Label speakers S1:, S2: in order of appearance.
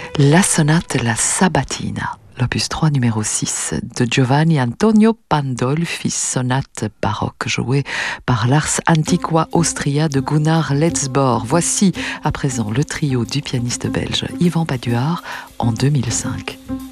S1: La sonate La Sabatina, l'opus 3 numéro 6 de Giovanni Antonio Pandolfi, sonate baroque jouée par l'Ars Antiqua Austria de Gunnar Letzborg. Voici à présent le trio du pianiste belge Yvan Baduard en 2005.